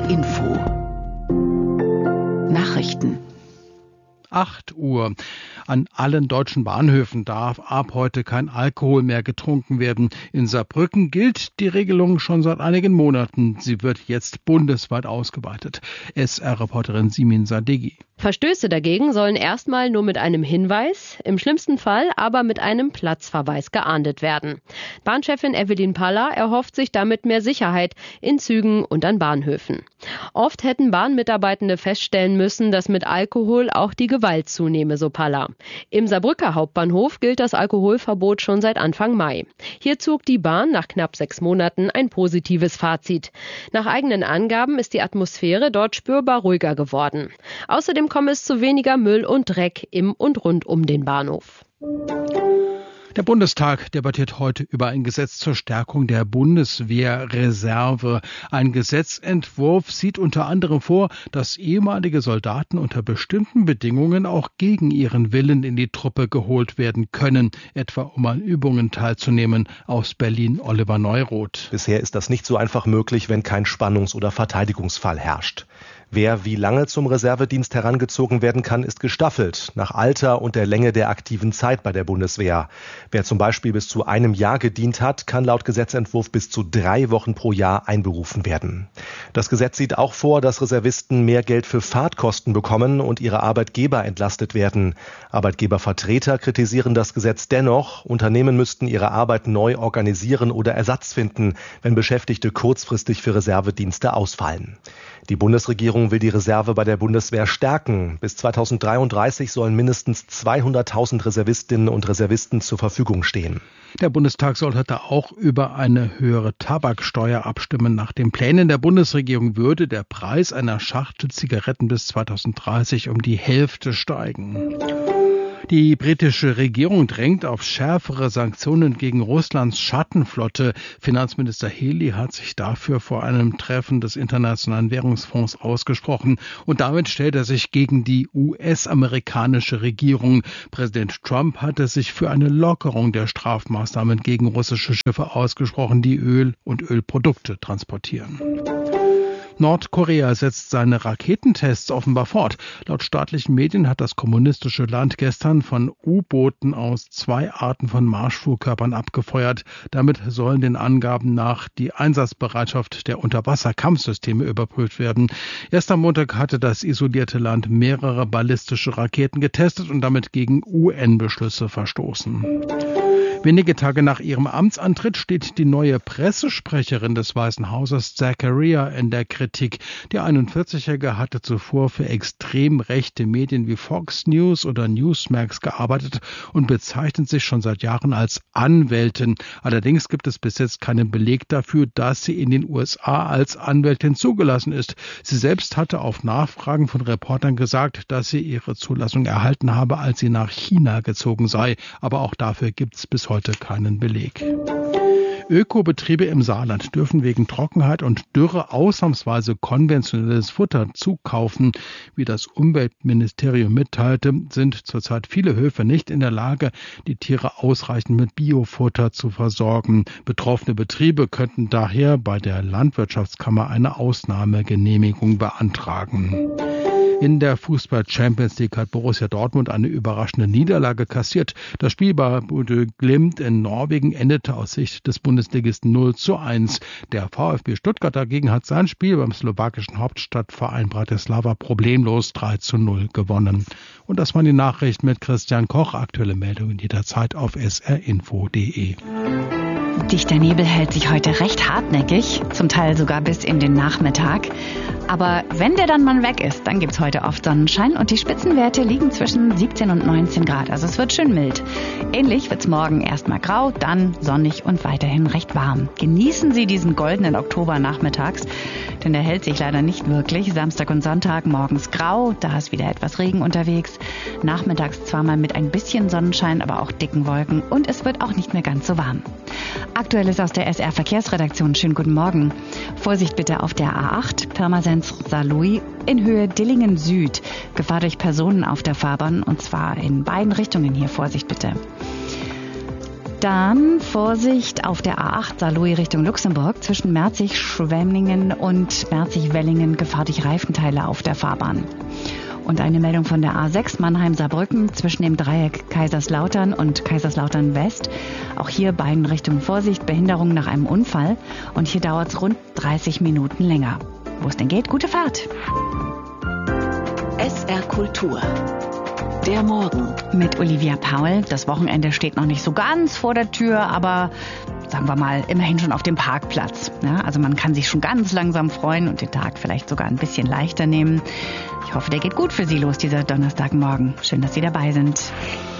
SR Info. Nachrichten. 8 Uhr. An allen deutschen Bahnhöfen darf ab heute kein Alkohol mehr getrunken werden. In Saarbrücken gilt die Regelung schon seit einigen Monaten. Sie wird jetzt bundesweit ausgeweitet. SR-Reporterin Simin Sadeghi. Verstöße dagegen sollen erstmal nur mit einem Hinweis, im schlimmsten Fall aber mit einem Platzverweis geahndet werden. Bahnchefin Evelyn Paller erhofft sich damit mehr Sicherheit in Zügen und an Bahnhöfen. Oft hätten Bahnmitarbeitende feststellen müssen, dass mit Alkohol auch die Gewalt zunehme, so Paller. Im Saarbrücker Hauptbahnhof gilt das Alkoholverbot schon seit Anfang Mai. Hier zog die Bahn nach knapp 6 Monaten ein positives Fazit. Nach eigenen Angaben ist die Atmosphäre dort spürbar ruhiger geworden. Außerdem komme es zu weniger Müll und Dreck im und rund um den Bahnhof. Der Bundestag debattiert heute über ein Gesetz zur Stärkung der Bundeswehrreserve. Ein Gesetzentwurf sieht unter anderem vor, dass ehemalige Soldaten unter bestimmten Bedingungen auch gegen ihren Willen in die Truppe geholt werden können, etwa um an Übungen teilzunehmen. Aus Berlin Oliver Neuroth. Bisher ist das nicht so einfach möglich, wenn kein Spannungs- oder Verteidigungsfall herrscht. Wer wie lange zum Reservedienst herangezogen werden kann, ist gestaffelt, nach Alter und der Länge der aktiven Zeit bei der Bundeswehr. Wer zum Beispiel bis zu einem Jahr gedient hat, kann laut Gesetzentwurf bis zu 3 Wochen pro Jahr einberufen werden. Das Gesetz sieht auch vor, dass Reservisten mehr Geld für Fahrtkosten bekommen und ihre Arbeitgeber entlastet werden. Arbeitgebervertreter kritisieren das Gesetz dennoch. Unternehmen müssten ihre Arbeit neu organisieren oder Ersatz finden, wenn Beschäftigte kurzfristig für Reservedienste ausfallen. Die Bundesregierung will die Reserve bei der Bundeswehr stärken. Bis 2033 sollen mindestens 200.000 Reservistinnen und Reservisten zur Verfügung stehen. Der Bundestag soll heute auch über eine höhere Tabaksteuer abstimmen. Nach den Plänen der Bundesregierung würde der Preis einer Schachtel Zigaretten bis 2030 um die Hälfte steigen. Die britische Regierung drängt auf schärfere Sanktionen gegen Russlands Schattenflotte. Finanzminister Healey hat sich dafür vor einem Treffen des Internationalen Währungsfonds ausgesprochen. Und damit stellt er sich gegen die US-amerikanische Regierung. Präsident Trump hatte sich für eine Lockerung der Strafmaßnahmen gegen russische Schiffe ausgesprochen, die Öl und Ölprodukte transportieren. Nordkorea setzt seine Raketentests offenbar fort. Laut staatlichen Medien hat das kommunistische Land gestern von U-Booten aus 2 Arten von Marschflugkörpern abgefeuert. Damit sollen den Angaben nach die Einsatzbereitschaft der Unterwasserkampfsysteme überprüft werden. Erst am Montag hatte das isolierte Land mehrere ballistische Raketen getestet und damit gegen UN-Beschlüsse verstoßen. Wenige Tage nach ihrem Amtsantritt steht die neue Pressesprecherin des Weißen Hauses Zachariah in der Kritik. Die 41-Jährige hatte zuvor für extrem rechte Medien wie Fox News oder Newsmax gearbeitet und bezeichnet sich schon seit Jahren als Anwältin. Allerdings gibt es bis jetzt keinen Beleg dafür, dass sie in den USA als Anwältin zugelassen ist. Sie selbst hatte auf Nachfragen von Reportern gesagt, dass sie ihre Zulassung erhalten habe, als sie nach China gezogen sei. Aber auch dafür gibt es bis heute keinen Beleg. Ökobetriebe im Saarland dürfen wegen Trockenheit und Dürre ausnahmsweise konventionelles Futter zukaufen. Wie das Umweltministerium mitteilte, sind zurzeit viele Höfe nicht in der Lage, die Tiere ausreichend mit Biofutter zu versorgen. Betroffene Betriebe könnten daher bei der Landwirtschaftskammer eine Ausnahmegenehmigung beantragen. In der Fußball-Champions League hat Borussia Dortmund eine überraschende Niederlage kassiert. Das Spiel bei Bodø Glimt in Norwegen endete aus Sicht des Bundesligisten 0:1. Der VfB Stuttgart dagegen hat sein Spiel beim slowakischen Hauptstadtverein Bratislava problemlos 3:0 gewonnen. Und das waren die Nachrichten mit Christian Koch. Aktuelle Meldungen jederzeit auf srinfo.de. Dichter Nebel hält sich heute recht hartnäckig, zum Teil sogar bis in den Nachmittag. Aber wenn der dann mal weg ist, dann gibt's heute oft Sonnenschein und die Spitzenwerte liegen zwischen 17 und 19 Grad. Also es wird schön mild. Ähnlich wird's morgen erstmal grau, dann sonnig und weiterhin recht warm. Genießen Sie diesen goldenen Oktober nachmittags, denn der hält sich leider nicht wirklich. Samstag und Sonntag morgens grau, da ist wieder etwas Regen unterwegs. Nachmittags zwar mal mit ein bisschen Sonnenschein, aber auch dicken Wolken und es wird auch nicht mehr ganz so warm. Aktuelles aus der SR-Verkehrsredaktion. Schönen guten Morgen. Vorsicht bitte auf der A8, Pirmasens-Saarlouis in Höhe Dillingen Süd. Gefahr durch Personen auf der Fahrbahn und zwar in beiden Richtungen hier. Vorsicht bitte. Dann Vorsicht auf der A8 Saarlouis Richtung Luxemburg. Zwischen Merzig-Schwemmingen und Merzig-Wellingen Gefahr durch Reifenteile auf der Fahrbahn. Und eine Meldung von der A6 Mannheim-Saarbrücken zwischen dem Dreieck Kaiserslautern und Kaiserslautern West. Auch hier beiden Richtungen Vorsicht, Behinderung nach einem Unfall. Und hier dauert es rund 30 Minuten länger. Wo es denn geht, gute Fahrt. SR Kultur. Der Morgen. Mit Olivia Paul. Das Wochenende steht noch nicht so ganz vor der Tür, aber sagen wir mal, immerhin schon auf dem Parkplatz. Ja, also man kann sich schon ganz langsam freuen und den Tag vielleicht sogar ein bisschen leichter nehmen. Ich hoffe, der geht gut für Sie los, dieser Donnerstagmorgen. Schön, dass Sie dabei sind.